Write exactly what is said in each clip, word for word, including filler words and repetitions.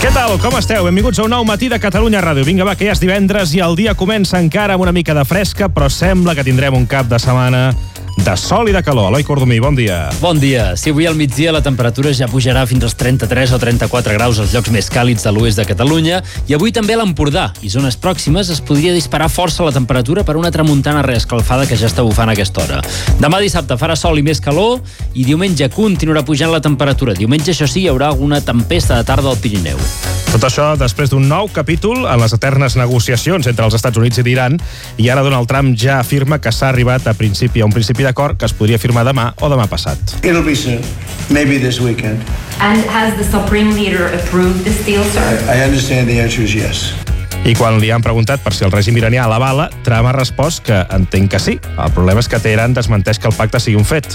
Què tal? Com esteu? Benvinguts a un nou matí de Catalunya Ràdio. Vinga, va, que ja és divendres i el dia comença encara amb una mica de fresca, però sembla que tindrem un cap de setmana de sol i de calor. Eloi Cordomí, bon dia. Bon dia. Si avui al migdia la temperatura ja pujarà fins als trenta-tres o trenta-quatre graus als llocs més càlids de l'oest de Catalunya, i avui també a l'Empordà i zones pròximes es podria disparar força la temperatura per una tramuntana reescalfada que ja està bufant a aquesta hora. Demà dissabte farà sol i més calor i diumenge continuarà pujant la temperatura. Diumenge, això sí, hi haurà alguna tempesta de tarda al Pirineu. Tot això després d'un nou capítol en les eternes negociacions entre els Estats Units i l'Iran, i ara Donald Trump ja afirma que s'ha arribat a principi a un principi d'acord que es podria firmar demà o demà passat. It'll be soon, maybe this weekend. And has the Supreme Leader approved this deal, sir? I, I understand the answer is yes. I quan li han preguntat per si el règim iranià l'avala, Trump ha respost que entenc que sí. El problema és que Teheran desmenteix que el pacte sigui un fet.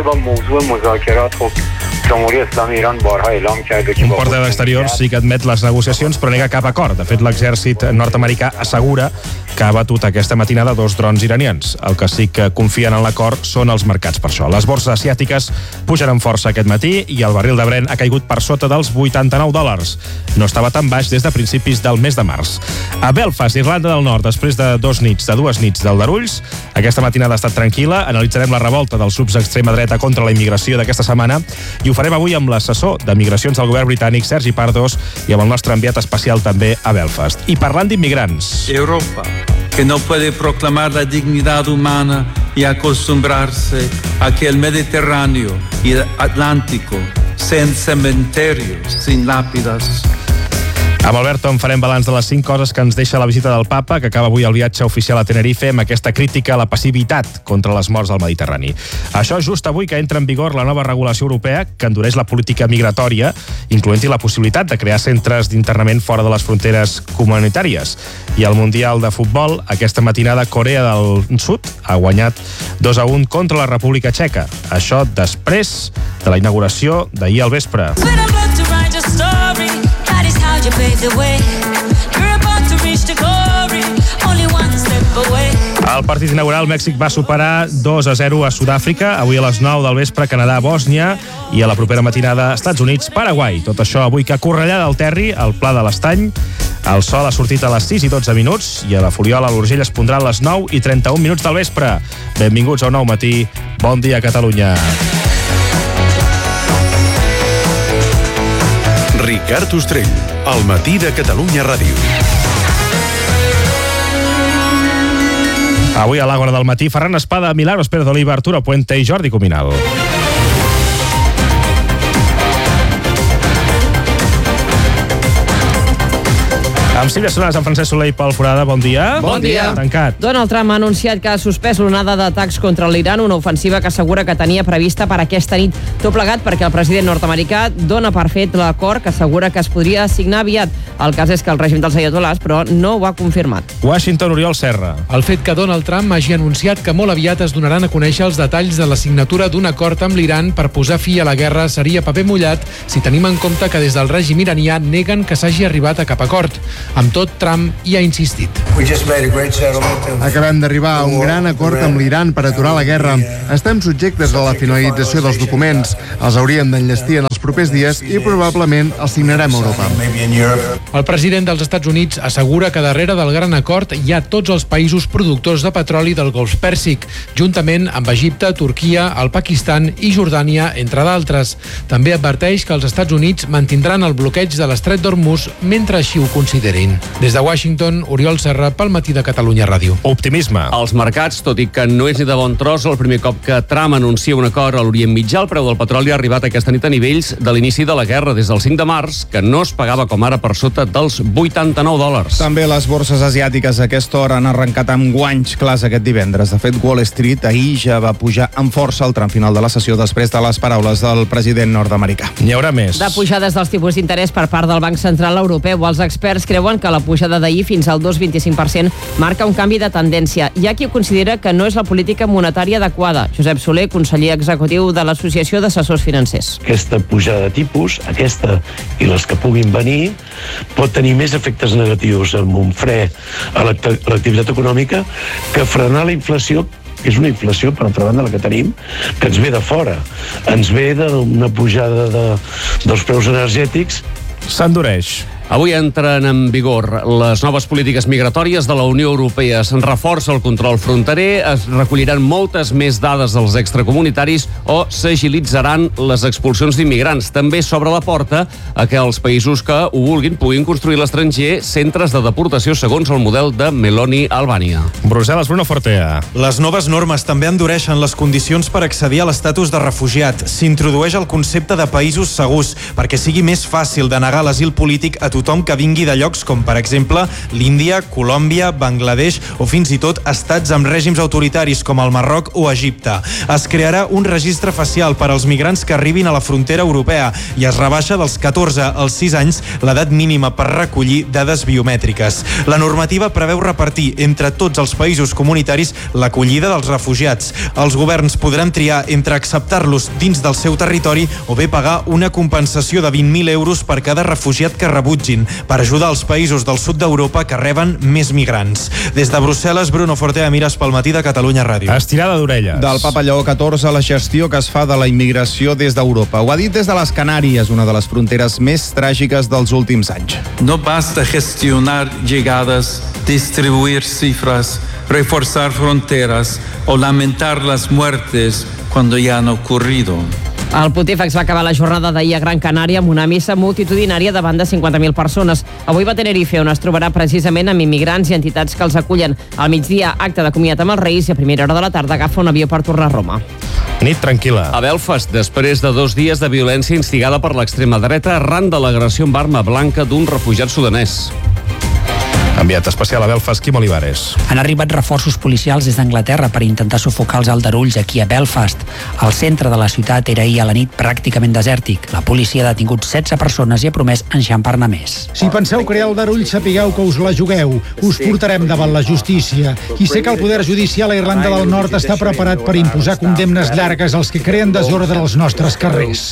Un portaveu d'Exterior sí que admet les negociacions però nega cap acord. De fet, l'exèrcit nord-americà assegura que ha batut aquesta matinada dos drons iranians. El que sí que confien en l'acord són els mercats per això. Les borses asiàtiques pugen amb força aquest matí i el barril de Brent ha caigut per sota dels vuitanta-nou dòlars. No estava tan baix des de principis del mes de març. A Belfast, Irlanda del Nord, després de dos nits, de dues nits d'aldarulls, aquesta matinada ha estat tranquil·la. Analitzarem la revolta dels subs d'extrema dreta contra la immigració d'aquesta setmana i ho farem avui amb l'assessor de migracions del govern britànic, Sergi Pardos, i amb el nostre enviat especial també a Belfast. I parlant d'immigrants... Europa, que no puede proclamar la dignidad humana y acostumbrarse a que el Mediterráneo y el Atlántico sean cementerios sin lápidas. Amb Alberto en farem balanç de les cinc coses que ens deixa la visita del papa, que acaba avui el viatge oficial a Tenerife amb aquesta crítica a la passivitat contra les morts al Mediterrani. Això just avui que entra en vigor la nova regulació europea que endureix la política migratòria, incloent-hi la possibilitat de crear centres d'internament fora de les fronteres comunitàries. I al Mundial de Futbol, aquesta matinada Corea del Sud ha guanyat dos a un contra la República Txeca. Això després de la inauguració d'ahir al vespre. El partit inaugural, Mèxic va superar dos a zero a Sud-àfrica, avui a les nou del vespre Canadà, Bòsnia, i a la propera matinada Estats Units, Paraguai. Tot això avui que a Cornellà del Terri, al Pla de l'Estany, el sol ha sortit a les sis i dotze minuts i a la Fuliola l'Urgell es pondrà a les nou i trenta-un minuts del vespre. Benvinguts a un nou matí. Bon dia, Catalunya. Ricard Ostrell, al matí de Catalunya Ràdio. Avui a l'Àgora del matí, Ferran Espada, Milagros Pérez d'Oliva, Arturo Puente i Jordi Cuminal. Amb Sílvia Solans, en Francesc Soler i Pol Forada, bon dia. Bon dia. Tancat. Donald Trump ha anunciat que ha suspès l'onada d'atacs contra l'Iran, una ofensiva que assegura que tenia prevista per aquesta nit. Tot plegat perquè el president nord-americà dona per fet l'acord que assegura que es podria signar aviat. El cas és que el règim dels ayatolás, però, no ho ha confirmat. Washington, Oriol Serra. El fet que Donald Trump hagi anunciat que molt aviat es donaran a conèixer els detalls de la signatura d'un acord amb l'Iran per posar fi a la guerra seria paper mullat si tenim en compte que des del règim iranià neguen que s'hagi arribat a cap acord. Amb tot, Trump hi ha insistit. Acabem d'arribar a un gran acord amb l'Iran per aturar la guerra. Estem subjectes a la finalització dels documents. Els hauríem d'enllestir en els propers dies i probablement els signarem a Europa. El president dels Estats Units assegura que darrere del gran acord hi ha tots els països productors de petroli del Golf Pèrsic, juntament amb Egipte, Turquia, el Pakistan i Jordània, entre d'altres. També adverteix que els Estats Units mantindran el bloqueig de l'estret d'Hormuz mentre així ho considerin. Des de Washington, Oriol Serra, pel matí de Catalunya Ràdio. Optimisme. Els mercats, tot i que no és ni de bon tros, el primer cop que Trump anuncia un acord a l'Orient Mitjà, el preu del petroli ha arribat aquesta nit a nivells de l'inici de la guerra, des del cinc de març, que no es pagava com ara per sota dels vuitanta-nou dòlars. També les borses asiàtiques a aquesta hora han arrencat amb guanys clars aquest divendres. De fet, Wall Street ahir ja va pujar amb força al tram final de la sessió després de les paraules del president nord-americà. N'hi haurà més. De pujades dels tipus d'interès per part del Banc Central Europeu, els experts creuen que la pujada d'ahir fins al dos coma vint-i-cinc per cent marca un canvi de tendència. Hi ha qui considera que no és la política monetària adequada. Josep Soler, conseller executiu de l'Associació d'Assessors Financers. Aquesta pujada de tipus, aquesta i les que puguin venir, pot tenir més efectes negatius amb un fre a l'activitat econòmica que frenar la inflació, que és una inflació, per altra banda, la que tenim, que ens ve de fora. Ens ve d'una pujada de, dels preus energètics S'endureix. Avui entren en vigor les noves polítiques migratòries de la Unió Europea. Se'n reforça el control fronterer, es recolliran moltes més dades dels extracomunitaris o s'agilitzaran les expulsions d'immigrants. També s'obre la porta a que els països que ho vulguin puguin construir a l'estranger centres de deportació segons el model de Meloni a Albània. Brussel·les, Bruno Fortea. Les noves normes també endureixen les condicions per accedir a l'estatus de refugiat. S'introdueix el concepte de països segurs perquè sigui més fàcil de negar l'asil polític a tothom que vingui de llocs com, per exemple, l'Índia, Colòmbia, Bangladesh o fins i tot estats amb règims autoritaris com el Marroc o Egipte. Es crearà un registre facial per als migrants que arribin a la frontera europea i es rebaixa dels catorze als sis anys l'edat mínima per recollir dades biomètriques. La normativa preveu repartir entre tots els països comunitaris l'acollida dels refugiats. Els governs podran triar entre acceptar-los dins del seu territori o bé pagar una compensació de vint mil euros per cada refugiat que rebutgi per ajudar els països del sud d'Europa que reben més migrants. Des de Brussel·les, Bruno Fortea, Mires pel matí de Catalunya Ràdio. Estirada d'orelles. Del Papa Lleó catorze, la gestió que es fa de la immigració des d'Europa. Ho ha dit des de les Canàries, una de les fronteres més tràgiques dels últims anys. No basta gestionar llegadas, distribuir cifras, reforzar fronteras o lamentar las muertes cuando ya han ocurrido. El Pontífex va acabar la jornada d'ahir a Gran Canària amb una missa multitudinària davant de cinquanta mil persones. Avui va a Tenerife, on es trobarà precisament amb immigrants i entitats que els acullen. Al migdia, acte de comiat amb els Reis i a primera hora de la tarda agafa un avió per tornar a Roma. Nit tranquil·la. A Belfast, després de dos dies de violència instigada per l'extrema dreta arran de l'agressió amb arma blanca d'un refugiat sudanès. Enviat especial a Belfast, Quim Olivares. Han arribat reforços policials des d'Anglaterra per intentar sufocar els aldarulls aquí a Belfast. El centre de la ciutat era ahir a la nit pràcticament desèrtic. La policia ha detingut setze persones i ha promès enxampar-ne més. Si penseu crear aldarull, sapigueu que us la jugueu. Us portarem davant la justícia. I sé que el poder judicial a Irlanda del Nord està preparat per imposar condemnes llargues als que creen desordre als nostres carrers.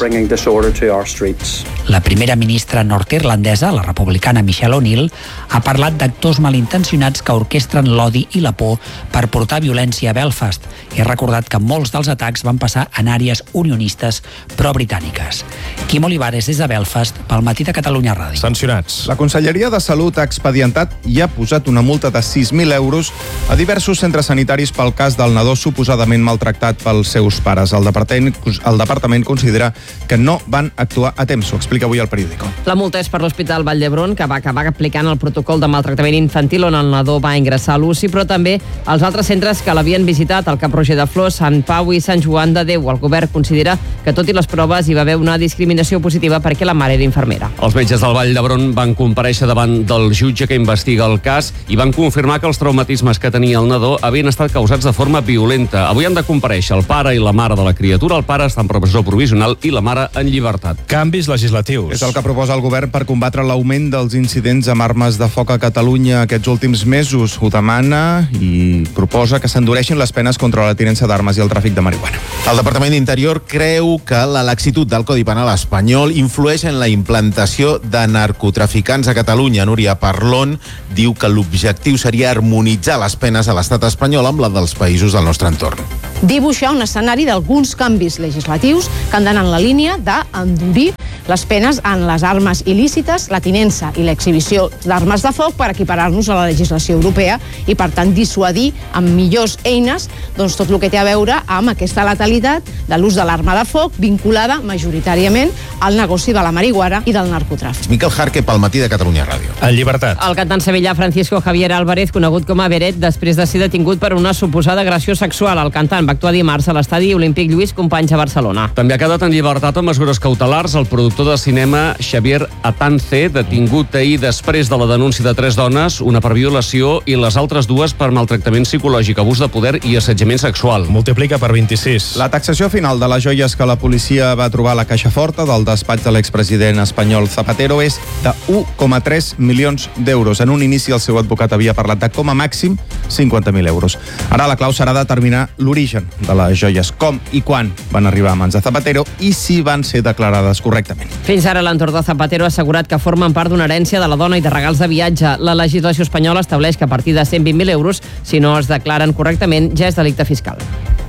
La primera ministra nord-irlandesa, la republicana Michelle O'Neill, ha parlat d'actors malintencionats que orquestren l'odi i la por per portar violència a Belfast i ha recordat que molts dels atacs van passar en àrees unionistes pro-britàniques. Quim Olivares des de Belfast pel matí de Catalunya Ràdio. Sancionats. La Conselleria de Salut ha expedientat i ha posat una multa de sis mil euros a diversos centres sanitaris pel cas del nadó suposadament maltractat pels seus pares. El departament, el departament considera que no van actuar a temps. Ho explica avui el periòdico. La multa és per l'Hospital Vall d'Hebron, que va acabar aplicant el protocol de maltractament infantil on el nadó va ingressar a l'U C I, però també els altres centres que l'havien visitat, el Cap Roger de Flors, Sant Pau i Sant Joan de Déu. El govern considera que, tot i les proves, hi va haver una discriminació positiva perquè la mare era infermera. Els metges del Vall d'Hebron van comparèixer davant del jutge que investiga el cas i van confirmar que els traumatismes que tenia el nadó havien estat causats de forma violenta. Avui han de comparèixer el pare i la mare de la criatura. El pare està en presó provisional i la mare en llibertat. Canvis legislatius. És el que proposa el govern per combatre l'augment dels incidents amb armes de foc a Catalunya aquests últims mesos. Ho demana i proposa que s'endureixin les penes contra la tinença d'armes i el tràfic de marihuana. El Departament d'Interior creu que la laxitud del Codi Penal espanyol influeix en la implantació de narcotraficants a Catalunya. Núria Parlon diu que l'objectiu seria harmonitzar les penes a l'estat espanyol amb la dels països del nostre entorn. Dibuixar un escenari d'alguns canvis legislatius que han d'anar en la línia d'endurir les penes en les armes il·lícites, la tinença i l'exhibició d'armes de foc per equiparar-nos a la legislació europea i, per tant, dissuadir amb millors eines doncs, tot el que té a veure amb aquesta letalitat de l'ús de l'arma de foc vinculada majoritàriament al negoci de la marihuana i del narcotràfic. Miquel Jarque pel matí de Catalunya Ràdio. En llibertat. El cantant sevillà Francisco Javier Álvarez, conegut com a Beret, després de ser detingut per una suposada agressió sexual. El cantant va actuar dimarts a l'estadi Olímpic Lluís Companys a Barcelona. També ha quedat en llibertat amb mesures cautelars el productor de cinema Xavier Atance, detingut ahir després de la denúncia de tres dones, una per violació i les altres dues per maltractament psicològic, abús de poder i assetjament sexual. Multiplica per vint-i-sis. La taxació final de les joies que la policia va trobar a la caixa forta del despatx de l'expresident espanyol Zapatero és de u coma tres milions d'euros. En un inici el seu advocat havia parlat de com a màxim cinquanta mil euros. Ara la clau serà determinar l'origen de les joies, com i quan van arribar a mans de Zapatero i si van ser declarades correctament. Fins ara l'entorn de Zapatero ha assegurat que formen part d'una herència de la dona i de regals de viatge. La legislació espanyola estableix que a partir de cent vint mil euros, si no es declaren correctament, ja és delicte fiscal.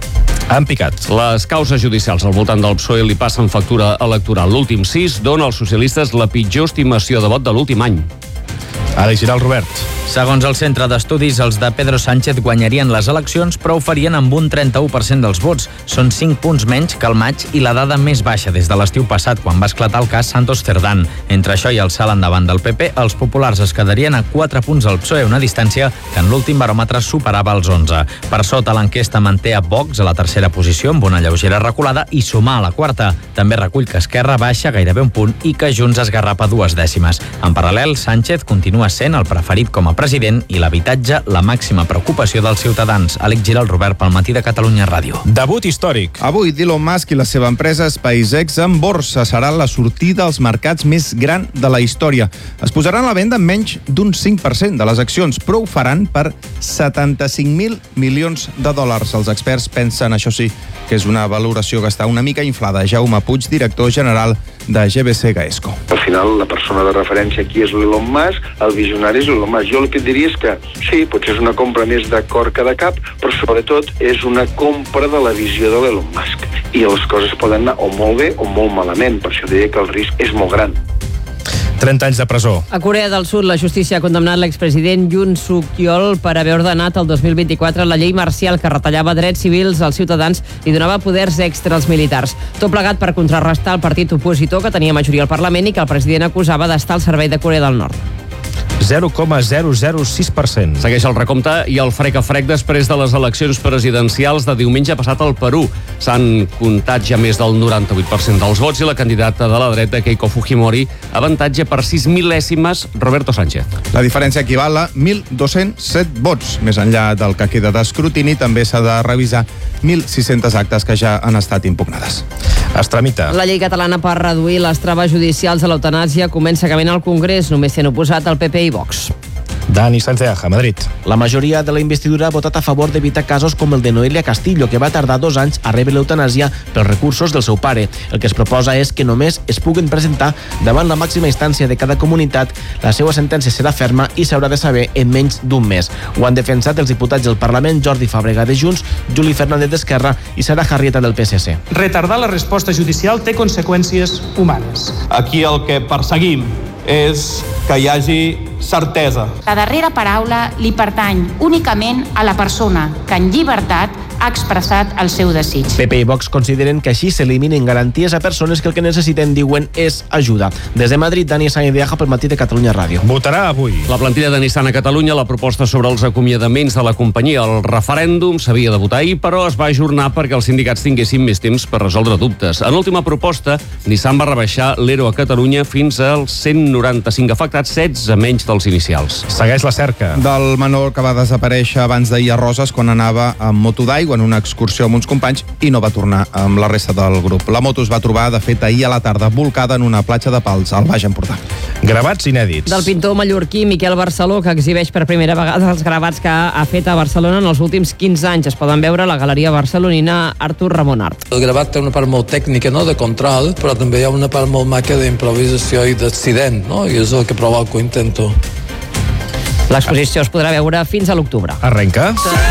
Han picat. Les causes judicials al voltant del P S O E li passen factura electoral. L'últim sis dona als socialistes la pitjor estimació de vot de l'últim any. Àlex Giral, Robert. Segons el centre d'estudis, els de Pedro Sánchez guanyarien les eleccions, però ho farien amb un trenta-u per cent dels vots. Són cinc punts menys que el maig i la dada més baixa des de l'estiu passat, quan va esclatar el cas Santos Cerdán. Entre això i el salt endavant del P P, els populars es quedarien a quatre punts del P S O E, una distància que en l'últim baròmetre superava els onze. Per sota, l'enquesta manté a Vox a la tercera posició, amb una lleugera reculada, i Sumar a la quarta. També recull que Esquerra baixa gairebé un punt i que Junts esgarrapa dues dècimes. En paral·lel, Sánchez continua sent el preferit com a president i l'habitatge la màxima preocupació dels ciutadans. Àlex Giral, Robert, pel Matí de Catalunya Ràdio. Debut històric. Avui, d'Elon Musk i la seva empresa SpaceX en borsa serà la sortida als mercats més gran de la història. Es posaran a la venda en menys d'un cinc per cent de les accions, però ho faran per setanta-cinc mil milions de dòlars. Els experts pensen, això sí, que és una valoració que està una mica inflada. Jaume Puig, director general de G B C Gaesco. Al final, la persona de referència aquí és l'Elon Musk, el visionari és l'Elon Musk. Jo el que et diria és que sí, potser és una compra més de cor que de cap, però sobretot és una compra de la visió de l'Elon Musk. I les coses poden anar o molt bé o molt malament, per això diria que el risc és molt gran. trenta anys de presó. A Corea del Sud, la justícia ha condemnat l'expresident Yoon Suk-yeol per haver ordenat el dos mil vint-i-quatre la llei marcial que retallava drets civils als ciutadans i donava poders extra als militars. Tot plegat per contrarrestar el partit opositor que tenia majoria al Parlament i que el president acusava d'estar al servei de Corea del Nord. zero coma zero zero sis per cent. Segueix el recompte i el frec a frec després de les eleccions presidencials de diumenge passat al Perú. S'han comptat ja més del noranta-vuit per cent dels vots i la candidata de la dreta, Keiko Fujimori, avantatge per sis mil·lèsimes Roberto Sánchez. La diferència equival a mil dos-cents set vots. Més enllà del que queda d'escrutini, també s'ha de revisar mil sis-centes actes que ja han estat impugnades. Es tramita. La llei catalana per reduir les traves judicials a l'eutanàsia comença caminant al Congrés, només s'han oposat al P P i Vox. Dani Sanceaja, Madrid. La majoria de la investidura ha votat a favor d'evitar casos com el de Noelia Castillo, que va tardar dos anys a rebre l'eutanàsia pels recursos del seu pare. El que es proposa és que només es puguen presentar davant la màxima instància de cada comunitat. La seva sentència serà ferma i s'haurà de saber en menys d'un mes. Ho han defensat els diputats del Parlament Jordi Fàbrega de Junts, Juli Fernández d'Esquerra i Sara Jarrieta del P S C. Retardar la resposta judicial té conseqüències humanes. Aquí el que perseguim és que hi hagi certesa. La darrera paraula li pertany únicament a la persona que en llibertat ha expressat el seu desig. P P i Vox consideren que així s'eliminen garanties a persones que el que necessiten, diuen, és ajuda. Des de Madrid, Dani Sáenz de Aja pel Matí de Catalunya Ràdio. Votarà avui. La plantilla de Nissan a Catalunya, la proposta sobre els acomiadaments de la companyia. El referèndum s'havia de votar ahir, però es va ajornar perquè els sindicats tinguessin més temps per resoldre dubtes. En l'última proposta, Nissan va rebaixar l'E R O a Catalunya fins als cent noranta-cinc afectats, setze menys dels inicials. Segueix la cerca. Del menor que va desaparèixer abans d'ahir a Roses quan anava amb moto d'aigua en una excursió amb uns companys i no va tornar amb la resta del grup. La moto es va trobar, de fet, ahir a la tarda, volcada en una platja de Pals, al Baix Empordà. Gravats inèdits. Del pintor mallorquí Miquel Barceló, que exhibeix per primera vegada els gravats que ha fet a Barcelona en els últims quinze anys. Es poden veure a la Galeria Barcelonina Artur Ramon Art. El gravat té una part molt tècnica, no?, de control, però també hi ha una part molt maca d'improvisació i d'accident, no?, i és el que provoco, intento. L'exposició es podrà veure fins a l'octubre. Arrenca.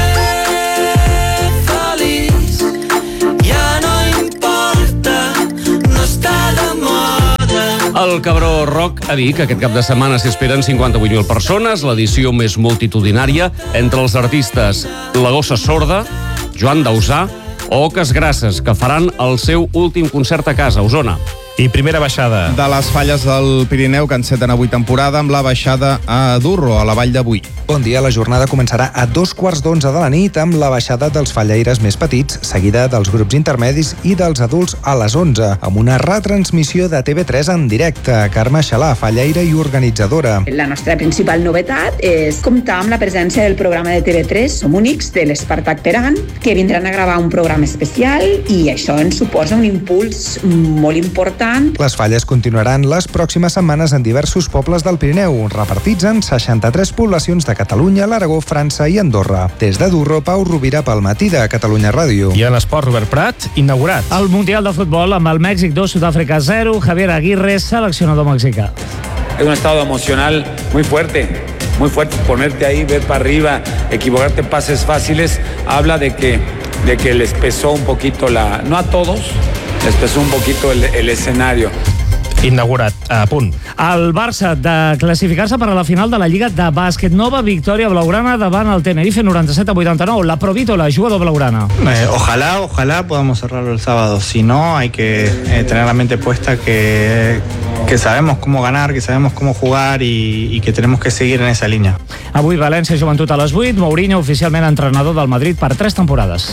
El Cabró Rock a Vic, aquest cap de setmana s'hi esperen cinquanta-vuit mil persones, l'edició més multitudinària entre els artistes La Gossa Sorda, Joan Dausà o Oques Grasses, que faran el seu últim concert a casa, a Osona. I primera baixada. De les falles del Pirineu que enceten avui temporada amb la baixada a Durro, a la Vall de Boí. Bon dia, la jornada començarà a dos quarts d'onze de la nit amb la baixada dels fallaires més petits, seguida dels grups intermedis i dels adults a les onze, amb una retransmissió de T V tres en directe. Carme Xalà, fallaire i organitzadora. La nostra principal novetat és comptar amb la presència del programa de T V tres Som Únics de l'Espartac Peran, que vindran a gravar un programa especial i això ens suposa un impuls molt important. Les falles continuaran les pròximes setmanes en diversos pobles del Pirineu, repartits en seixanta-tres poblacions de Catalunya, l'Aragó, França i Andorra. Des de Durro, Pau Rovira pel Matí de Catalunya Ràdio. I en esport, Robert Prat, inaugurat. El Mundial de Futbol amb el Mèxic dos, Sud-àfrica zero, Javier Aguirre, seleccionador mexicà. Es un estado emocional muy fuerte, muy fuerte. Ponerte ahí, ver para arriba, equivocarte en pases fáciles, habla de que de que les pesó un poquito la... No a todos, les pesó un poquito el, el escenario. Inaugurat, a punt. El Barça de classificar-se per a la final de la Lliga de Bàsquet. Nova victòria blaugrana davant el Tenerife noranta-set a vuitanta-nou. La Provítola, jugador blaugrana. Eh, ojalá, ojalá podamos cerrarlo el sábado. Si no, hay que eh, tener la mente puesta que, que sabemos cómo ganar, que sabemos cómo jugar y, y que tenemos que seguir en esa línea. Avui València Joventut a les vuit. Mourinho oficialment entrenador del Madrid per tres temporades.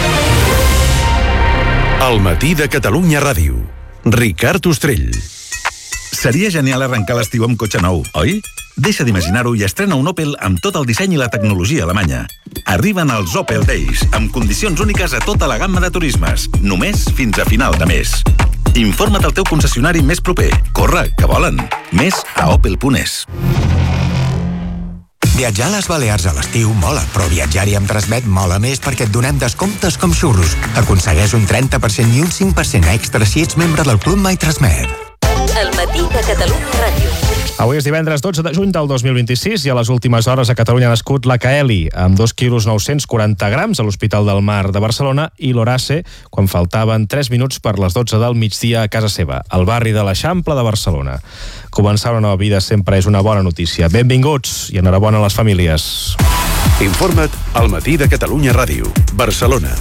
El matí de Catalunya Ràdio. Ricard Ostrell. Seria genial arrencar l'estiu amb cotxe nou, oi? Deixa d'imaginar-ho i estrena un Opel amb tot el disseny i la tecnologia alemanya. Arriben els Opel Days, amb condicions úniques a tota la gamma de turismes, només fins a final de mes. Informa't al teu concessionari més proper. Corre, que volen. Més a opel punt es. Viatjar a les Balears a l'estiu mola, però viatjar-hi amb Transmet mola més perquè et donem descomptes com xurros. Aconsegueix un trenta per cent i un cinc per cent extra si ets membre del Club My Transmet. El matí de Catalunya Ràdio. Avui és divendres dotze de juny del dos mil vint-i-sis i a les últimes hores a Catalunya ha nascut la Kaeli, amb dos quilos nou-cents quaranta grams a l'Hospital del Mar de Barcelona, i l'Horace, quan faltaven tres minuts per les dotze del migdia a casa seva, al barri de l'Eixample de Barcelona. Començar una nova vida sempre és una bona notícia. Benvinguts i enhorabona a les famílies. Informa't al matí de Catalunya Ràdio. Barcelona.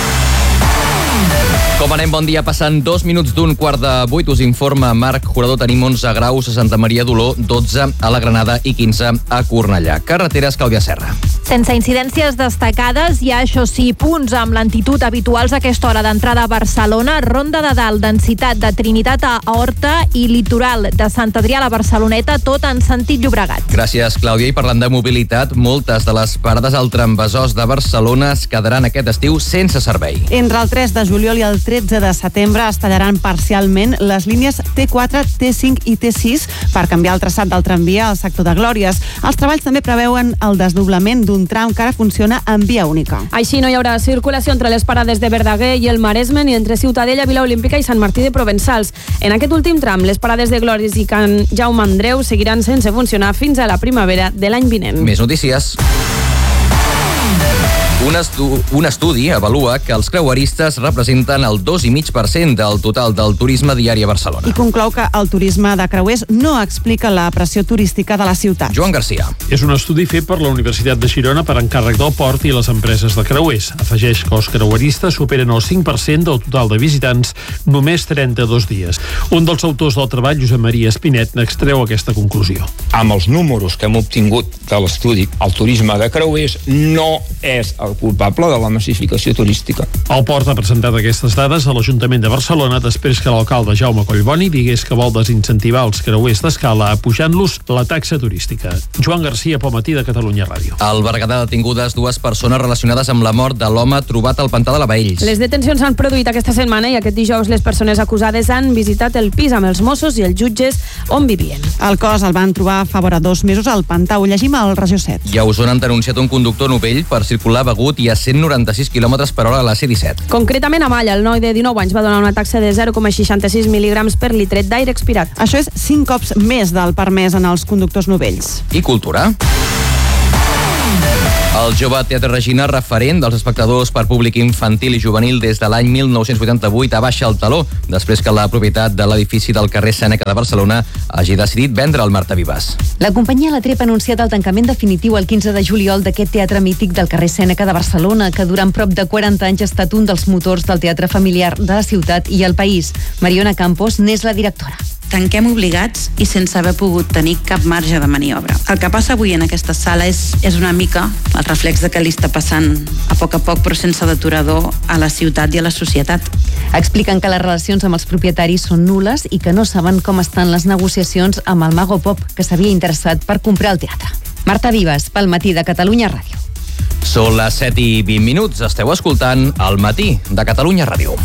Com anem? Bon dia. Passant dos minuts d'un quart de vuit, us informa Marc Jurador. Tenim onze graus a Santa Maria d'Oló, dotze a la Granada i quinze a Cornellà. Carreteres, Clàudia Serra. Sense incidències destacades, hi ha, això sí, punts amb lentitud habituals a aquesta hora d'entrada a Barcelona, Ronda de Dalt, densitat de Trinitat a Horta i litoral de Sant Adrià a la Barceloneta, tot en sentit Llobregat. Gràcies, Clàudia. I parlant de mobilitat, moltes de les parades al tramvesòs de Barcelona es quedaran aquest estiu sense servei. Entre el tres de juliol i el tretze de setembre es tallaran parcialment les línies T quatre, T cinc i T sis per canviar el traçat del tramvia al sector de Glòries. Els treballs també preveuen el desdoblament d'un tram que ara funciona en via única. Així no hi haurà circulació entre les parades de Verdaguer i el Maresme ni entre Ciutadella, Vila Olímpica i Sant Martí de Provençals. En aquest últim tram, les parades de Glòries i Can Jaume Andreu seguiran sense funcionar fins a la primavera de l'any vinent. Més notícies. Un, estu un estudi avalua que els creueristes representen el dos coma cinc per cent del total del turisme diari a Barcelona. I conclou que el turisme de creuers no explica la pressió turística de la ciutat. Joan Garcia. És un estudi fet per la Universitat de Girona per encàrrec del port i les empreses de creuers. Afegeix que els creueristes superen el cinc per cent del total de visitants només trenta-dos dies. Un dels autors del treball, Josep Maria Espinet, n'extreu aquesta conclusió. Amb els números que hem obtingut de l'estudi, el turisme de creuers no és el culpable de la massificació turística. El port ha presentat aquestes dades a l'Ajuntament de Barcelona després que l'alcalde Jaume Collboni digués que vol desincentivar els creuers d'escala apujant-los la taxa turística. Joan Garcia, pel matí de Catalunya Ràdio. Al Berguedà detingudes dues persones relacionades amb la mort de l'home trobat al pantà de la Baells. Les detencions s'han produït aquesta setmana i aquest dijous les persones acusades han visitat el pis amb els Mossos i els jutges on vivien. El cos el van trobar fa vora dos mesos al pantà. Ho llegim al Regió set. I a Osona han denunciat un conductor novell per circular begut i a cent noranta-sis quilòmetres per hora a la C disset. Concretament a Malla, el noi de dinou anys va donar una taxa de zero coma seixanta-sis mil·lígrams per litre d'aire expirat. Això és cinc cops més del permès en els conductors novells. I cultura. El jove Teatre Regina, referent dels espectadors per públic infantil i juvenil des de l'any mil nou-cents vuitanta-vuit, abaixa el taló després que la propietat de l'edifici del carrer Sèneca de Barcelona hagi decidit vendre el Marta Vives. La companyia La Trep ha anunciat el tancament definitiu el quinze de juliol d'aquest teatre mític del carrer Sèneca de Barcelona, que durant prop de quaranta anys ha estat un dels motors del teatre familiar de la ciutat i el país. Mariona Campos n'és la directora. Tanquem obligats i sense haver pogut tenir cap marge de maniobra. El que passa avui en aquesta sala és, és una mica el reflex de que li està passant a poc a poc, però sense deturador, a la ciutat i a la societat. Expliquen que les relacions amb els propietaris són nules i que no saben com estan les negociacions amb el Mago Pop, que s'havia interessat per comprar el teatre. Marta Vives, pel matí de Catalunya Ràdio. Són les set i vint minuts. Esteu escoltant El matí de Catalunya Ràdio.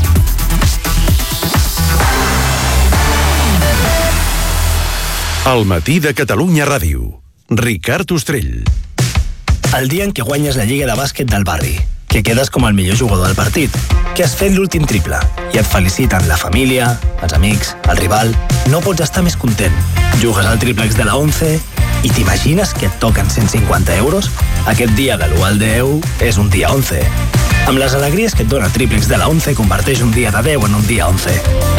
El matí de Catalunya Ràdio. Ricard Ostrell. El dia en què guanyes la Lliga de Bàsquet del barri, que quedes com el millor jugador del partit, que has fet l'últim triple i et feliciten la família, els amics, el rival, no pots estar més content. Jugues al triplex de la once I t'imagines que et toquen cent cinquanta euros? Aquest dia de l'u al deu és un dia onze. Amb les alegries que et dona Triplex de la onze, converteix un dia de deu en un dia onze.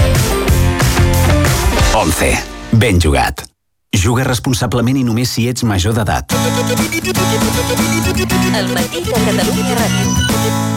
onze. Ben jugat. Juga responsablement i només si ets major d'edat. El matí de Catalunya Ràdio.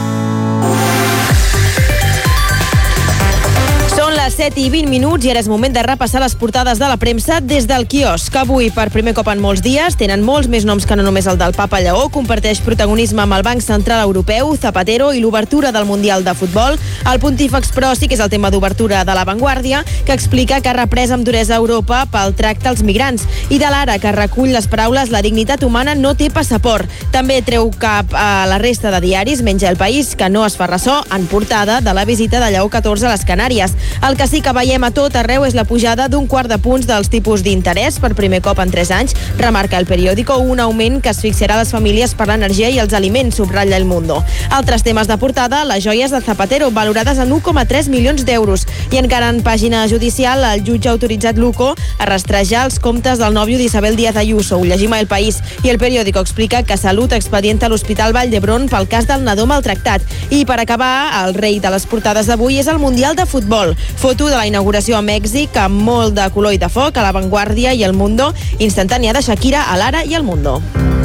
Són les set i vint minuts i ara és moment de repassar les portades de la premsa des del quiosc. Avui, per primer cop en molts dies, tenen molts més noms que no només el del Papa Lleó. Comparteix protagonisme amb el Banc Central Europeu, Zapatero i l'obertura del Mundial de Futbol. El Pontífex, però, sí que és el tema d'obertura de La Vanguardia, que explica que ha reprès amb duresa a Europa pel tracte als migrants. I de l'Ara, que recull les paraules «La dignitat humana no té passaport». També treu cap a la resta de diaris, menys El País, que no es fa ressò en portada de la visita de Lleó catorze a les Canàries. El que sí que veiem a tot arreu és la pujada d'un quart de punts dels tipus d'interès per primer cop en tres anys. Remarca El Periódico un augment que asfixiarà les famílies per l'energia i els aliments, subratlla El Mundo. Altres temes de portada, les joies de Zapatero, valorades en u coma tres milions d'euros. I encara en pàgina judicial, el jutge ha autoritzat l'UCO a rastrejar els comptes del nòvio d'Isabel Díaz Ayuso. Ho llegim a El País. I El Periódico explica que Salut expedienta a l'Hospital Vall d'Hebron pel cas del nadó maltractat. I per acabar, el rei de les portades d'avui és el Mundial de Futbol. Foto de la inauguració a Mèxic amb molt de color i de foc a La Vanguardia i El Mundo, instantània de Shakira a l'Ara i El Mundo.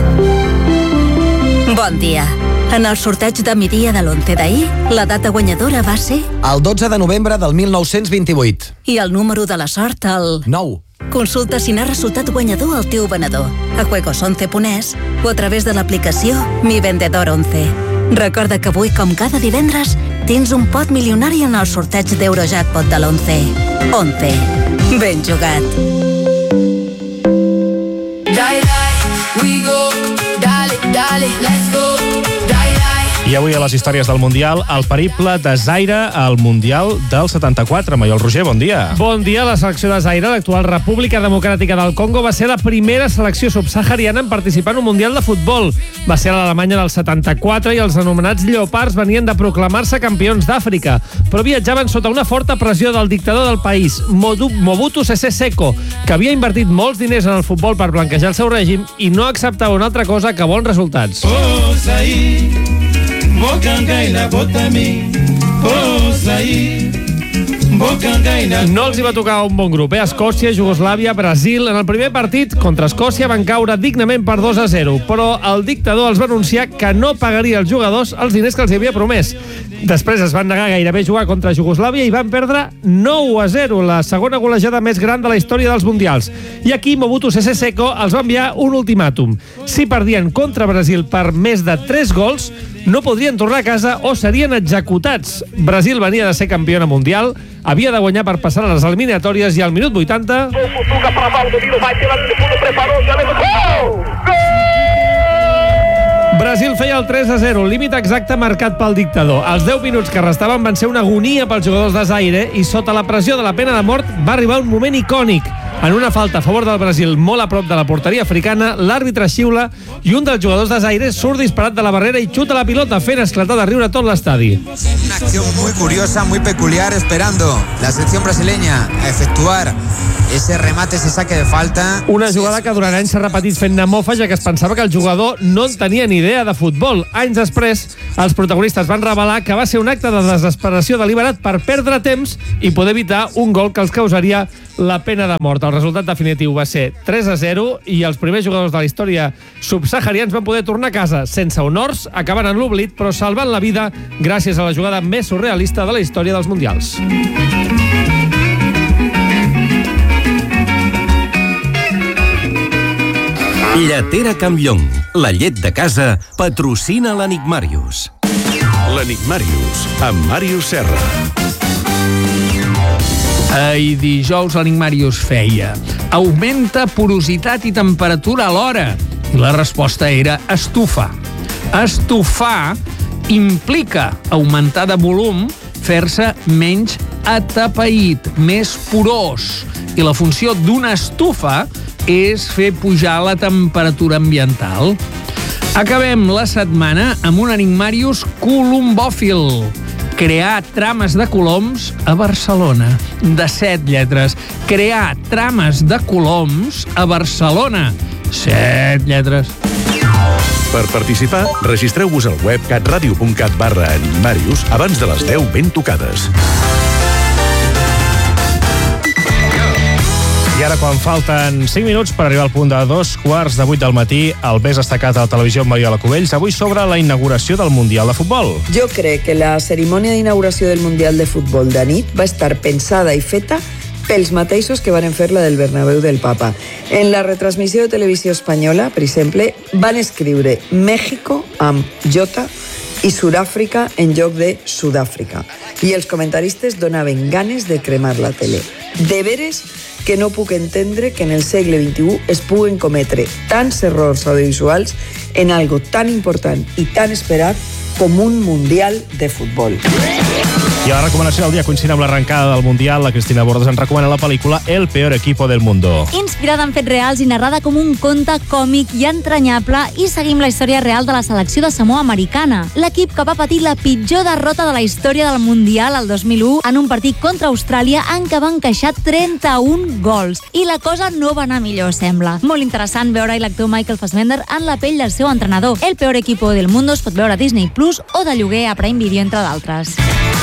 Bon dia. En el sorteig de migdia de l'onze d'ahir, la data guanyadora va ser... El dotze de novembre del mil nou-cents vint-i-vuit. I el número de la sort, el... nou. Consulta si n'ha resultat guanyador al teu venedor, a juegos once punt es o a través de l'aplicació Mi Vendedor once. Recorda que avui, com cada divendres, tens un pot milionari en el sorteig d'Eurojackpot de l'onze. onze. Ben jugat. Dale, dale, we go. Dale, dale, let's go. I avui a les històries del Mundial, el periple de Zaire al Mundial del setanta-quatre. Maiol Roger, bon dia. Bon dia. La selecció de Zaire, l'actual República Democràtica del Congo, va ser la primera selecció subsahariana en participar en un Mundial de futbol. Va ser a l'Alemanya del setanta-quatre i els anomenats Lleopards venien de proclamar-se campions d'Àfrica, però viatjaven sota una forta pressió del dictador del país, Mobutu Sese Seko, que havia invertit molts diners en el futbol per blanquejar el seu règim i no acceptava una altra cosa que bons resultats. Oh, Zaire. No els hi va tocar un bon grup, eh? Escòcia, Jugoslàvia, Brasil. En el primer partit, contra Escòcia, van caure dignament per dos a zero, però el dictador els va anunciar que no pagaria als jugadors els diners que els havia promès. Després es van negar gairebé a jugar contra Jugoslàvia i van perdre nou a zero, la segona golejada més gran de la història dels Mundials. I aquí Mobutu Sese Seko els va enviar un ultimàtum. Si perdien contra Brasil per més de tres gols, no podrien tornar a casa o serien executats. Brasil venia de ser campiona mundial, havia de guanyar per passar a les eliminatòries i al minut vuitanta... Brasil feia el tres a zero, límit exacte marcat pel dictador. Els deu minuts que restaven van ser una agonia pels jugadors de Zaire i sota la pressió de la pena de mort va arribar un moment icònic. En una falta a favor del Brasil molt a prop de la porteria africana, l'àrbitre xiula i un dels jugadors de Zaire surt disparat de la barrera i xuta la pilota fent esclatar de riure tot l'estadi. Una acción muy curiosa, muy peculiar, esperando la selección brasileña a efectuar ese remate, ese saque de falta. Una jugada que durant anys s'ha repetit fent-ne mofa, ja que es pensava que el jugador no en tenia ni idea de futbol. Anys després, els protagonistes van revelar que va ser un acte de desesperació deliberat per perdre temps i poder evitar un gol que els causaria la pena de mort. El resultat definitiu va ser tres a zero i els primers jugadors de la història subsaharians van poder tornar a casa sense honors, acabant en l'oblit, però salvant la vida gràcies a la jugada més surrealista de la història dels Mundials. Lletera Campllong, la llet de casa, patrocina l'Enigmàrius. L'Enigmàrius, amb Màrius Serra. Ahir dijous l'Enigmàrius feia: augmenta porositat i temperatura alhora. I la resposta era estufar. Estufar implica augmentar de volum, fer-se menys atapeït, més porós. I la funció d'una estufa és fer pujar la temperatura ambiental. Acabem la setmana amb un Enigmàrius colombòfil. Crear trames de coloms a Barcelona. De set lletres. Crear trames de coloms a Barcelona. Set lletres. Per participar, registreu-vos al web catradio.cat barra animarius abans de les deu ben tocades. I ara, quan falten cinc minuts per arribar al punt de dos quarts de vuit del matí, el més destacat a la televisió amb Mariola Cubells, avui sobre la inauguració del Mundial de Futbol. Jo crec que la cerimònia d'inauguració del Mundial de Futbol de nit va estar pensada i feta pels mateixos que van fer la del Bernabéu del Papa. En la retransmissió de televisió espanyola, per exemple, van escriure México amb J i Sud-àfrica en lloc de Sud-àfrica. I els comentaristes donaven ganes de cremar la tele. De veres que no puc entendre que en el segle vint-i-u es puguen cometre tants errors audiovisuals en algo tan important i tan esperat com un Mundial de Futbol. I a la recomanació del dia, coincidint amb l'arrencada del Mundial, la Cristina Bordes ens recomana la pel·lícula El peor equipo del mundo. Inspirada en fets reals i narrada com un conte còmic i entranyable, i seguim la història real de la selecció de Samoa americana, l'equip que va patir la pitjor derrota de la història del Mundial el dos mil u en un partit contra Austràlia en què van encaixar trenta-un gols. I la cosa no va anar millor, sembla. Molt interessant veure l'actor Michael Fassbender en la pell del seu entrenador. El peor equipo del mundo es pot veure a Disney Plus o de lloguer a Prime Video, entre d'altres.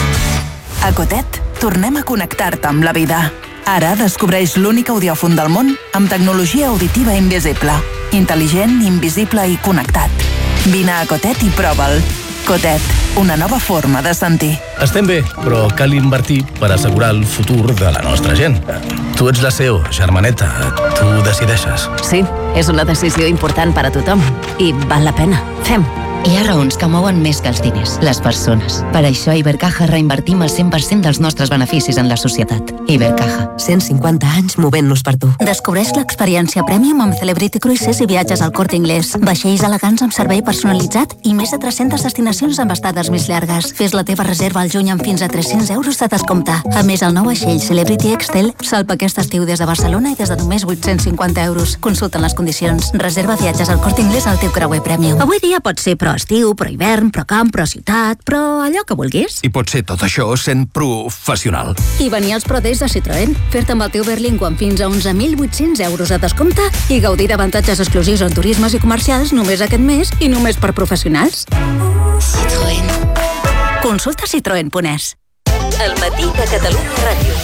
A Cotet, tornem a connectar-te amb la vida. Ara descobreix l'únic audiòfon del món amb tecnologia auditiva invisible. Intel·ligent, invisible i connectat. Vine a Cotet i prova'l. Cotet, una nova forma de sentir. Estem bé, però cal invertir per assegurar el futur de la nostra gent. Tu ets la C E O, germaneta. Tu decideixes. Sí, és una decisió important per a tothom. I val la pena. Fem. Hi ha raons que mouen més que els diners, les persones. Per això a Ibercaja reinvertim el cent per cent dels nostres beneficis en la societat. Ibercaja, cent cinquanta anys movent-nos per tu. Descobreix l'experiència Premium amb Celebrity Cruises i viatges al Corte Inglés. Vaixells elegants amb servei personalitzat i més de tres-centes destinacions amb estades més llargues. Fes la teva reserva al juny amb fins a tres-cents euros de descompte. A més, el nou vaixell Celebrity Excel salpa aquest estiu des de Barcelona i des de només vuit-cents cinquanta euros. Consulta les condicions. Reserva viatges al Corte Inglés al teu creuer Premium. Avui dia pot ser pro estiu, pro hivern, pro camp, pro ciutat, però allò que vulguis. I pot ser tot això sent professional. I venir als Pro Days de Citroën, fer-te amb el teu Berlingo amb fins a onze mil vuit-cents euros de descompte i gaudir d'avantatges exclusius en turismes i comercials només aquest mes i només per professionals. Citroën. Consulta citroen punt es. El matí de Catalunya Ràdio.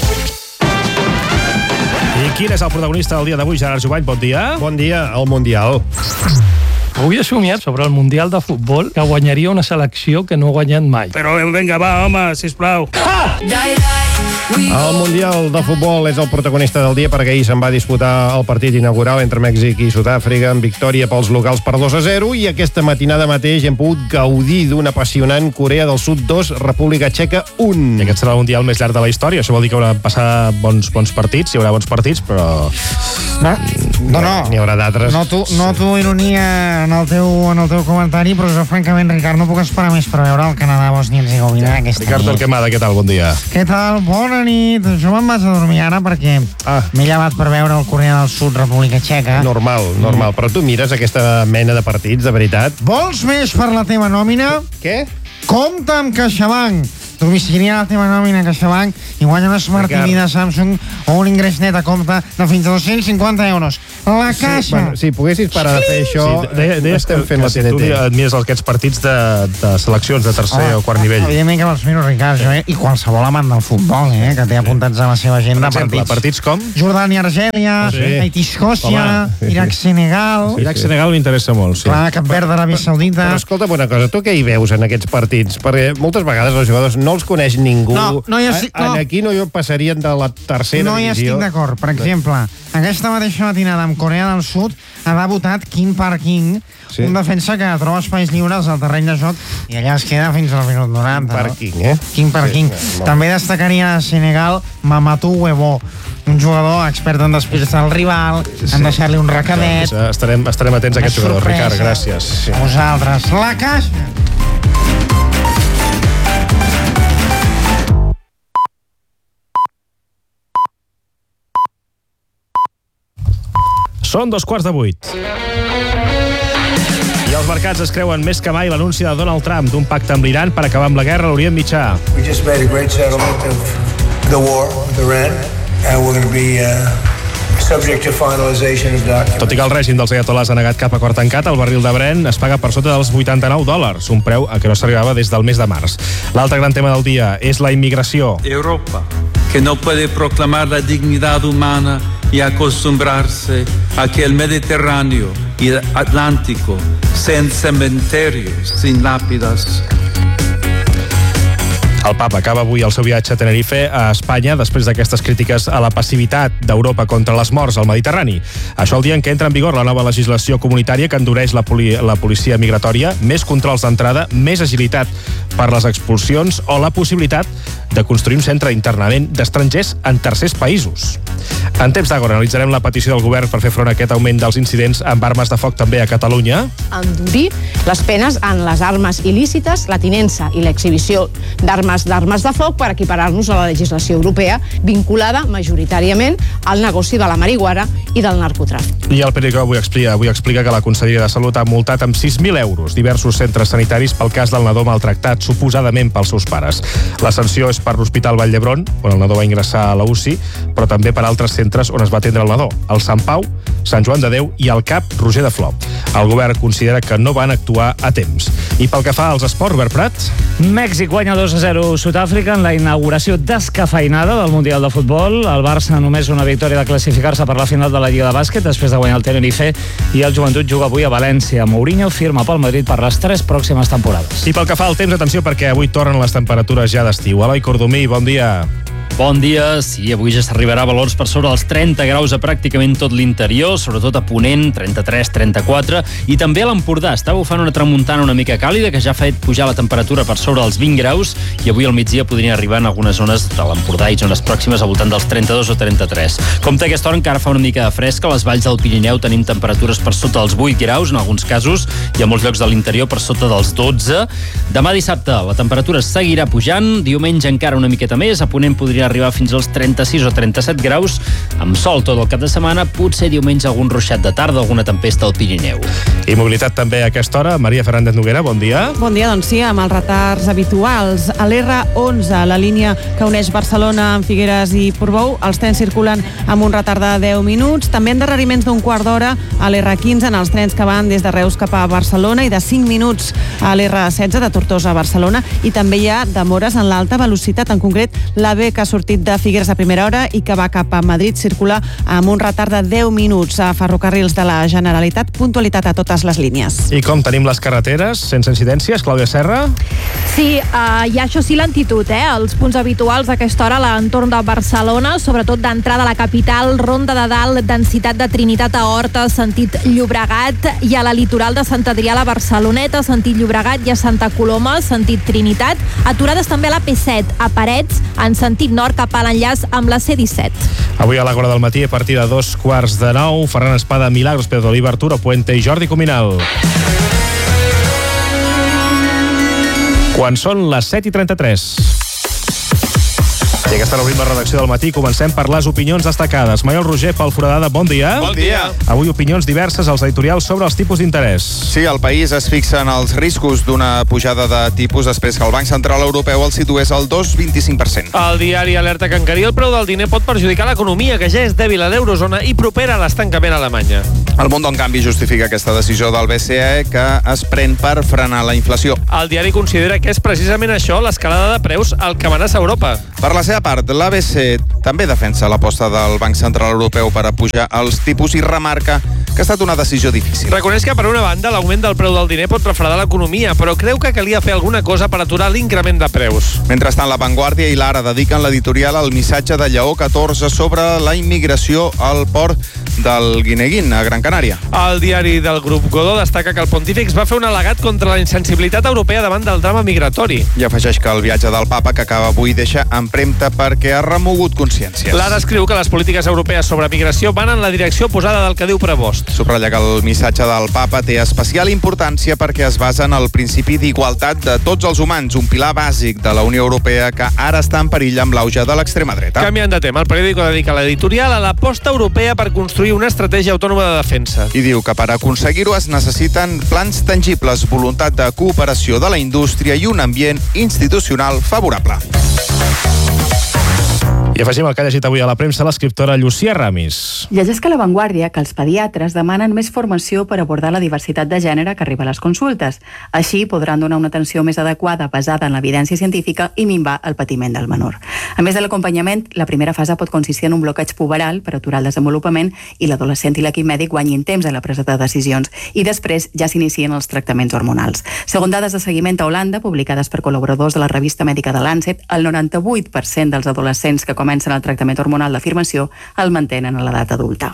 I quin és el protagonista del dia d'avui, Gerard Jubany? Bon dia. Bon dia, el Mundial. Avui he somiat sobre el Mundial de Futbol que guanyaria una selecció que no ha guanyat mai. Però vinga, va, home, sisplau. Ah! El Mundial de Futbol és el protagonista del dia perquè ahir se'n va disputar el partit inaugural entre Mèxic i Sud-àfrica amb victòria pels locals per dos a zero i aquesta matinada mateix hem pogut gaudir d'un apassionant Corea del Sud dos, República Txeca un. I aquest serà el Mundial més llarg de la història. Això vol dir que haurà de passar bons, bons partits, hi haurà bons partits, però... No, no, no. N'hi haurà d'altres. No tu, no tu ironia en el, teu, en el teu comentari, però jo, francament, Ricard, no puc esperar més per veure el Canadà, Bòsnia i Hercegovina aquesta Ricard Torquemada, què tal? Bon dia. Què tal? Bona nit. Jo me'n vaig a dormir ara perquè ah. m'he llevat per veure el Corea del Sud, República Txeca. Normal, normal. Mm. Però tu mires aquesta mena de partits, de veritat? Vols més per la teva nòmina? Què? Compte amb CaixaBank. Domiciliar la teva nòmina a CaixaBank i guanya una Smart T V de Samsung o un ingrés net a compte de fins a dos-cents cinquanta euros. La Caixa! Sí, bueno, si poguessis parar de fer això, sí, de, de, estem fent la T N T. Tu admires aquests partits de, de seleccions de tercer oh, o quart nivell. Evidentment que me'ls miro, Ricard, jo, eh? I qualsevol amant del futbol, eh? Que té apuntats a la seva agenda. Per exemple, partits, partits com? Jordània-Argèlia, sí. Haití-Escòcia, sí, Iraq-Senegal... Sí, Iraq-Senegal m'interessa molt, sí. Clar, Cap Verd-Aràbia Saudita... Però escolta'm una cosa, tu què hi veus en aquests partits? Perquè moltes vegades els jugadors no els coneix ningú. No, no hi estic, no. Aquí no hi passarien de la tercera no divisió. No hi estic d'acord. Per exemple, aquesta mateixa matinada amb Corea del Sud ha debutat Kim Park-in, sí. Un defensa que troba espais lliures al terreny de joc i allà es queda fins al minut noranta. Park-in, eh? Kim Park-in. Sí, també destacaria a Senegal Mamadou Webo, un jugador expert en despistar el rival, sí. En deixar-li un recadet. Sí, estarem, estarem atents a aquest jugador, Ricard, gràcies. Sí. A vosaltres. La Caixa! Són dos quarts de vuit. I els mercats es creuen més que mai l'anunci de Donald Trump d'un pacte amb l'Iran per acabar amb la guerra a l'Orient Mitjà. We just made a great settlement of the war with Iran, and we're going to be uh, subject to finalization of documents. Tot i que el règim dels ayatollahs ha negat cap acord tancat, el barril de Brent es paga per sota dels vuitanta-nou dòlars, un preu a què no s'arribava des del mes de març. L'altre gran tema del dia és la immigració. Europa, que no puede proclamar la dignidad humana y acostumbrarse a que el Mediterráneo y el Atlántico sean cementerios sin lápidas. El papa acaba avui el seu viatge a Tenerife, a Espanya, després d'aquestes crítiques a la passivitat d'Europa contra les morts al Mediterrani. Això el dia en què entra en vigor la nova legislació comunitària que endureix la, poli la policia migratòria, més controls d'entrada, més agilitat per les expulsions o la possibilitat de construir un centre d'internament d'estrangers en tercers països. En temps d'agora analitzarem la petició del govern per fer front a aquest augment dels incidents amb armes de foc també a Catalunya. Endurir les penes en les armes il·lícites, la tinença i l'exhibició d'armes d'armes de foc per equiparar-nos a la legislació europea vinculada majoritàriament al negoci de la marihuana i del narcotràfic. I el periòdico avui explica, avui explica que la Conselleria de Salut ha multat amb sis mil euros diversos centres sanitaris pel cas del nadó maltractat suposadament pels seus pares. La sanció és per l'Hospital Vall d'Hebron, on el nadó va ingressar a la U C I, però també per altres centres on es va atendre el nadó, el Sant Pau, Sant Joan de Déu i el C A P Roger de Flor. El govern considera que no van actuar a temps. I pel que fa als esports, Robert Prat? Mèxic guanya dos a zero Sud-àfrica en la inauguració descafeinada del Mundial de Futbol. El Barça només una victòria de classificar-se per la final de la Lliga de Bàsquet després de guanyar el Tenerife, i el Joventut juga avui a València. Mourinho firma pel Madrid per les tres pròximes temporades. I pel que fa al temps, atenció, perquè avui tornen les temperatures ja d'estiu. Eloi Cordomí, bon dia. Bon dia. Sí, avui ja s'arribarà a valors per sobre els trenta graus a pràcticament tot l'interior, sobretot a Ponent, trenta-tres trenta-quatre, i també a l'Empordà. Està bufant una tramuntana una mica càlida que ja ha fet pujar la temperatura per sobre els vint graus, i avui al migdia podria arribar en algunes zones de l'Empordà i zones pròximes al voltant dels trenta-dos o trenta-tres. Com té aquesta hora encara fa una mica de fresca, a les valls del Pirineu tenim temperatures per sota dels vuit graus, en alguns casos, i a molts llocs de l'interior per sota dels dotze. Demà dissabte la temperatura seguirà pujant, diumenge encara una miqueta més, a Ponent podria arribar fins als trenta-sis o trenta-set graus, amb sol tot el cap de setmana, potser diumenge algun ruixat de tarda, alguna tempesta al Pirineu. I mobilitat també a aquesta hora. Maria Fernández Noguera, bon dia. Bon dia, doncs sí, amb els retards habituals. A l'R onze, la línia que uneix Barcelona amb Figueres i Portbou, els trens circulen amb un retard de deu minuts. També endarreriments d'un quart d'hora a l'R quinze en els trens que van des de Reus cap a Barcelona, i de cinc minuts a l'R setze de Tortosa a Barcelona, i també hi ha demores en l'alta velocitat, en concret l'AVE que ha sortit de Figueres a primera hora i que va cap a Madrid circula amb un retard de deu minuts. A Ferrocarrils de la Generalitat, puntualitat a totes les línies. I com tenim les carreteres? Sense incidències, Clàudia Serra? Sí, uh, hi ha això sí lentitud, eh? Els punts habituals a aquesta hora a l'entorn de Barcelona, sobretot d'entrada a la capital, Ronda de Dalt, densitat de Trinitat a Horta, sentit Llobregat, i a la litoral de Sant Adrià a la Barceloneta, sentit Llobregat, i a Santa Coloma, sentit Trinitat. Aturades també a la P set, a Parets, en sentit nord cap a l'enllaç amb la C disset. Avui a l'Àgora del matí, a partir de dos quarts de nou, Ferran Espada, Milagros, Pedro Oliva, Arturo Puente i Jordi Cuminal. Quan són les set i trenta-tres. I aquesta hora obrim la redacció del matí. Comencem per les opinions destacades. Maiol Roger, Pol Foradada, bon dia. Bon dia. Avui opinions diverses als editorials sobre els tipus d'interès. Sí, el País es fixa en els riscos d'una pujada de tipus després que el Banc Central Europeu el situés al dos coma vint-i-cinc per cent. El diari alerta que encarir el preu del diner pot perjudicar l'economia, que ja és dèbil a l'eurozona i propera a l'estancament a Alemanya. El Mundo, en canvi, justifica aquesta decisió del B C E que es pren per frenar la inflació. El diari considera que és precisament això, l'escalada de preus, el que amenaça Europa. Per la seva part, l'A B C també defensa l'aposta del Banc Central Europeu per a pujar els tipus i remarca que ha estat una decisió difícil. Reconeix que, per una banda, l'augment del preu del diner pot refredar l'economia, però creu que calia fer alguna cosa per aturar l'increment de preus. Mentrestant, La Vanguardia i l'Ara dediquen l'editorial al missatge de Lleó catorze sobre la immigració al port del Guineguín, a Gran Canària. El diari del grup Godó destaca que el pontífex va fer un al·legat contra la insensibilitat europea davant del drama migratori. I afegeix que el viatge del papa que acaba avui deixa empremta perquè ha remogut consciències. L'Ara escriu que les polítiques europees sobre migració van en la direcció oposada del que diu Prevost. Subratlla que el missatge del papa té especial importància perquè es basa en el principi d'igualtat de tots els humans, un pilar bàsic de la Unió Europea que ara està en perill amb l'auge de l'extrema dreta. Canviant de tema, el periòdico dedica l'editorial a l'aposta europea per construir una estratègia autònoma de defensa. I diu que per aconseguir-ho es necessiten plans tangibles, voluntat de cooperació de la indústria i un ambient institucional favorable. I afegim el que ha llegit avui a la premsa l'escriptora Llucia Ramis. Llegeix que a La Vanguardia que els pediatres demanen més formació per abordar la diversitat de gènere que arriba a les consultes. Així podran donar una atenció més adequada basada en l'evidència científica i minvar el patiment del menor. A més de l'acompanyament, la primera fase pot consistir en un bloqueig puberal per aturar el desenvolupament i l'adolescent i l'equip mèdic guanyin temps en la presa de decisions i després ja s'inicien els tractaments hormonals. Segons dades de seguiment a Holanda, publicades per col·laboradors de la revista mèdica de Lancet, el noranta-vuit per cent dels adolescents que comencen el tractament hormonal d'afirmació el mantenen a l'edat adulta.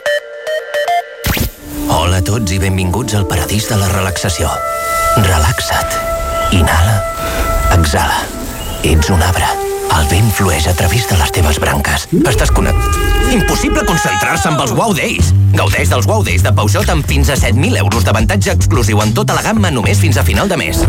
Hola a tots i benvinguts al paradís de la relaxació. Relaxa't. Inhala. Exhala. Ets un arbre. El vent flueix a través de les teves branques. Estàs connectat. Impossible concentrar-se amb els Wow Days. Gaudeix dels Wow Days de Peugeot amb fins a set mil euros d'avantatge exclusiu en tota la gamma només fins a final de mes.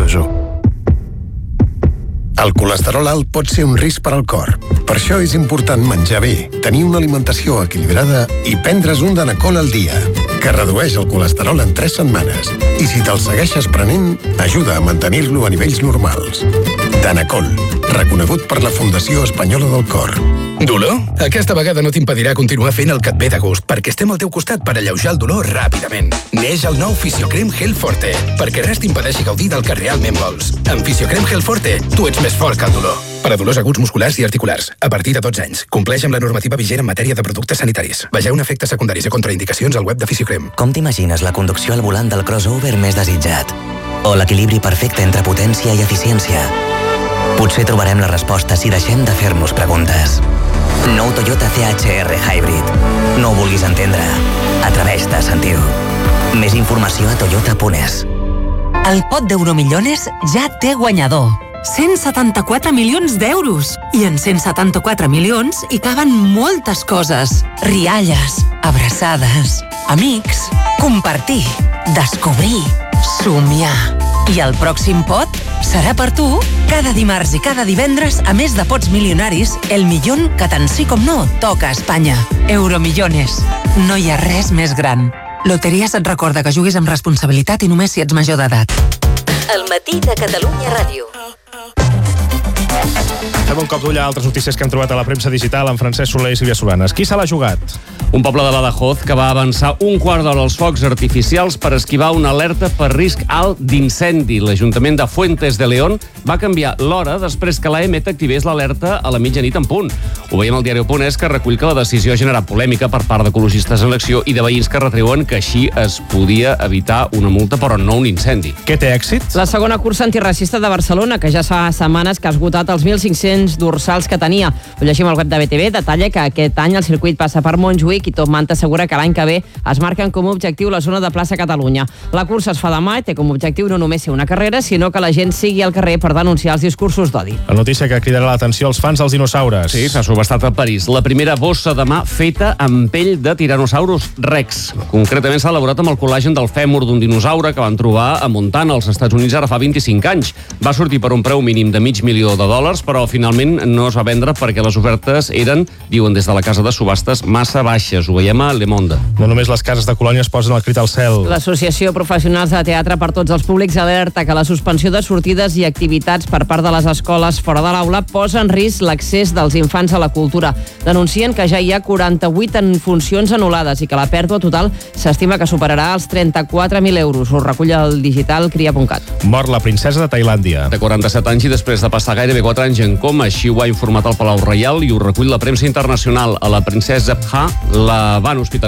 El colesterol alt pot ser un risc per al cor. Per això és important menjar bé, tenir una alimentació equilibrada i prendre's un Danacol al dia, que redueix el colesterol en tres setmanes. I si te'l segueixes prenent, ajuda a mantenir-lo a nivells normals. Danacol, reconegut per la Fundació Espanyola del Cor. Dolor? Aquesta vegada no t'impedirà continuar fent el que et ve de gust, perquè estem al teu costat per alleujar el dolor ràpidament. Neix el nou Fisiocrem Gel Forte, perquè res t'impedeixi gaudir del que realment vols. Amb Fisiocrem Gel Forte, tu ets més fort que el dolor. Per a dolors aguts musculars i articulars, a partir de dotze anys. Compleix amb la normativa vigent en matèria de productes sanitaris. Vegeu efectes secundaris i contraindicacions al web de Fisiocrem. Com t'imagines la conducció al volant del crossover més desitjat? O l'equilibri perfecte entre potència i eficiència? Potser trobarem la resposta si deixem de fer-nos preguntes. Nou Toyota C H R Hybrid. No ho vulguis entendre. Atreveix-te a sentir-ho. Més informació a toyota punt es. El pot d'Euromillones ja té guanyador. cent setanta-quatre milions d'euros. I en cent setanta-quatre milions hi caben moltes coses. Rialles, abraçades, amics, compartir, descobrir, somiar. I el pròxim pot serà per tu cada dimarts i cada divendres, a més de pots milionaris, el milió que tant sí com no toca a Espanya. Euromillones. No hi ha res més gran. Loteries et recorda que juguis amb responsabilitat i només si ets major d'edat. El matí de Catalunya Ràdio. Fem un cop d'ull a altres notícies que hem trobat a la premsa digital amb Francesc Soler i Sílvia Solanes. Qui se l'ha jugat? Un poble de Badajoz que va avançar un quart d'hora als focs artificials per esquivar una alerta per risc alt d'incendi. L'Ajuntament de Fuentes de León va canviar l'hora després que l'A E M E T activés l'alerta a la mitjanit en punt. Ho veiem al diari El Punt És, que recull que la decisió ha generat polèmica per part d'ecologistes en l'acció i de veïns que retreuen que així es podia evitar una multa però no un incendi. Què té èxit? La segona cursa antiracista de Barcelona, que ja fa setmanes que ha esgotat els mil cinc-cents dorsals que tenia. Ho llegim al web de B T V, detalla que aquest any el circuit passa per Montjuïc i Top Manta assegura que l'any que ve es marquen com a objectiu la zona de plaça Catalunya. La cursa es fa demà i té com a objectiu no només ser una carrera, sinó que la gent sigui al carrer per denunciar els discursos d'odi. La notícia que cridarà l'atenció als fans dels dinosaures. Sí, s'ha subestat a París. La primera bossa de mà feta amb pell de Tyrannosaurus Rex. Concretament s'ha elaborat amb el col·làgen del fèmur d'un dinosaure que van trobar a Montana, als Estats Units, ara fa vint-i-cinc anys. Va sortir per un preu mínim de mig milió de dòlars, però finalment no es va vendre perquè les ofertes eren, diuen des de la casa de subhastes, massa baixes. Ho veiem a Le Monde. No només les cases de colònia es posen el crit al cel. L'Associació Professionals de Teatre per Tots els Públics alerta que la suspensió de sortides i activitats per part de les escoles fora de l'aula posa en risc l'accés dels infants a la cultura. Denuncien que ja hi ha quaranta-vuit en funcions anul·lades i que la pèrdua total s'estima que superarà els trenta-quatre mil euros. Ho recull el digital cria punt cat. Mor la princesa de Tailàndia. De quaranta-set anys i després de passar gairebé quatre anys en coma, així ho ha informat el Palau Reial i ho recull la premsa internacional. A la princesa Pha la van hospitalitzar